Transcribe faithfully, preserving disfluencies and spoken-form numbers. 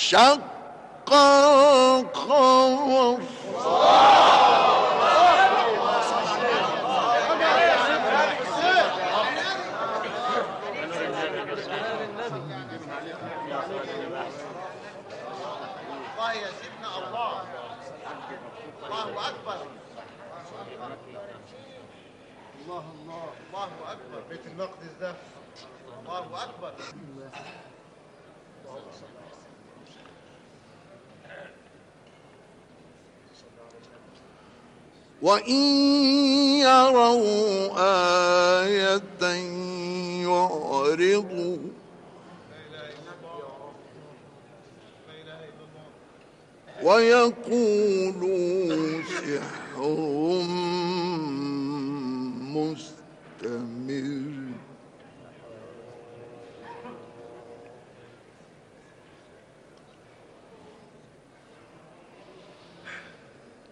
وانشق القمر الله يا سيدنا الله. الله أكبر. الله الله الله أكبر. بيت المقدس ده الله أكبر. وإن يروا آية يعرضوا ويقولوا سحر مستمر